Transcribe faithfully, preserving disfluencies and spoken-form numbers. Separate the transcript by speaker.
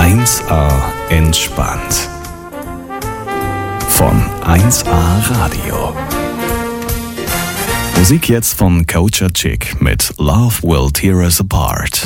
Speaker 1: eins A entspannt. Von eins A Radio. Musik jetzt von Culture Chick mit Love Will Tear Us Apart.